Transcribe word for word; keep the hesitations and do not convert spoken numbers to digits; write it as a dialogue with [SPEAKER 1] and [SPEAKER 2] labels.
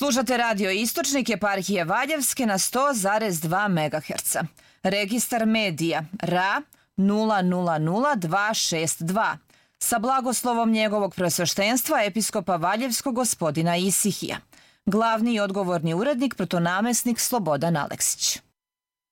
[SPEAKER 1] Slušate radio Istočnik eparhije Valjevske na sto zarez dva megaherca. Registar medija R A nula nula nula dva šest dva sa blagoslovom njegovog presveštenstva episkopa Valjevskog gospodina Isihija. Glavni i odgovorni urednik protonamesnik Slobodan Aleksić.